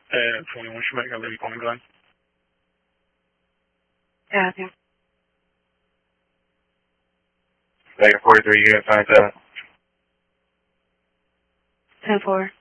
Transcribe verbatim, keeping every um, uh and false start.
Uh, twenty-one Shamaica, Lee Point Glen. Yeah, I think. Vega forty-three, unit nine seven. ten four.